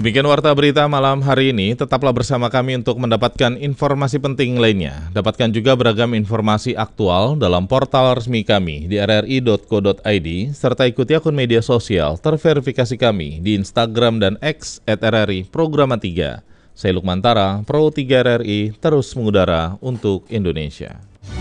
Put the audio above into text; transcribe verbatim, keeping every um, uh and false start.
Demikian warta berita malam hari ini, tetaplah bersama kami untuk mendapatkan informasi penting lainnya. Dapatkan juga beragam informasi aktual dalam portal resmi kami di r r i dot co dot i d, serta ikuti akun media sosial terverifikasi kami di Instagram dan X at r r i Programa tiga. Saya Lukman Tara, Pro tiga R R I, terus mengudara untuk Indonesia.